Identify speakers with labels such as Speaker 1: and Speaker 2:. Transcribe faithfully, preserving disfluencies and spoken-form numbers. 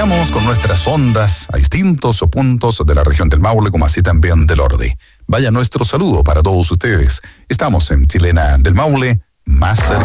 Speaker 1: llegamos con nuestras ondas a distintos puntos de la región del Maule, como así también del Orde. Vaya nuestro saludo para todos ustedes. Estamos en Chilena del Maule, más cerca.